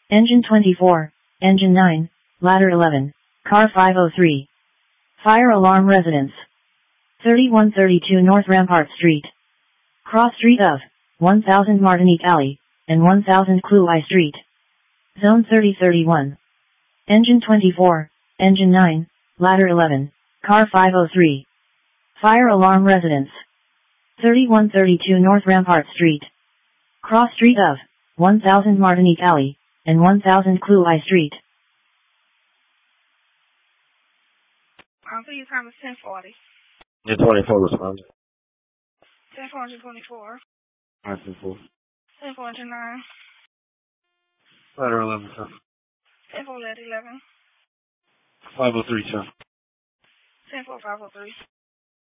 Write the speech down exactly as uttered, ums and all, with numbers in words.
Engine twenty-four, Engine nine, Ladder eleven, Car five oh three. Fire alarm residence. thirty-one thirty-two North Rampart Street. Cross Street of one thousand Martinique Alley, and one thousand Clouy Street. Zone thirty thirty-one. Engine twenty-four, Engine nine, Ladder eleven, Car five oh three. Fire alarm residence. thirty-one thirty-two North Rampart Street. Cross Street of one thousand Martinique Alley, and one thousand Clouy Street. I'll see you time is ten forty. Yeah, twenty-four responded. ten four twenty-four. Alright, ten four. ten four nine. Ladder eleven, sir. ten four eleven. five oh three, sir. ten four five oh three.